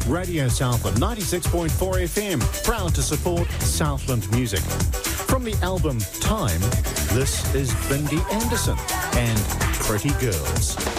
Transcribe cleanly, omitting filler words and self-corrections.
Radio Southland 96.4 FM, proud to support Southland music. From the album Time, this is Bindi Anderson and Pretty Girls.